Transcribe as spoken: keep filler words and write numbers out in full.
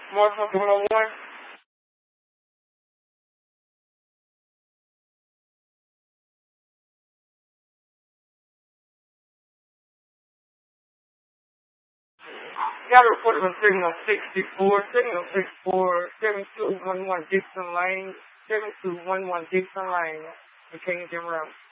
Morpho one oh one. Got a report from signal sixty-four, signal sixty-four, seven two one one Dixon Lane, seven two one one Dixon Lane, McKinney Jim Road.